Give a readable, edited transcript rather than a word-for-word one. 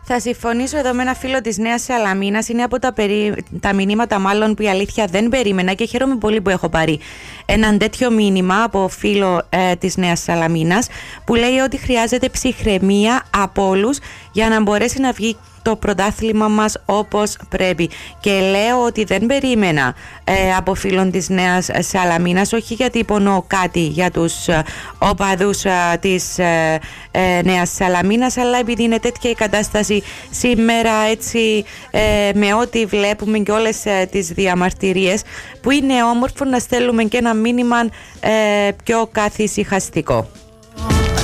Θα συμφωνήσω εδώ με ένα φίλο της Νέας Σαλαμίνας. Είναι από τα μηνύματα μάλλον που η αλήθεια δεν περίμενα και χαίρομαι πολύ που έχω πάρει έναν τέτοιο μήνυμα από φίλο της Νέας Σαλαμίνας που λέει ότι χρειάζεται ψυχραιμία από όλους για να μπορέσει να βγει το πρωτάθλημα μας όπως πρέπει. Και λέω ότι δεν περίμενα από φίλων της Νέας Σαλαμίνας, όχι γιατί υπονοώ κάτι για τους οπαδούς της Νέας Σαλαμίνας, αλλά επειδή είναι τέτοια η κατάσταση σήμερα, έτσι με ό,τι βλέπουμε και όλες τις διαμαρτυρίες, που είναι όμορφο να στέλνουμε και ένα μήνυμα πιο καθησυχαστικό.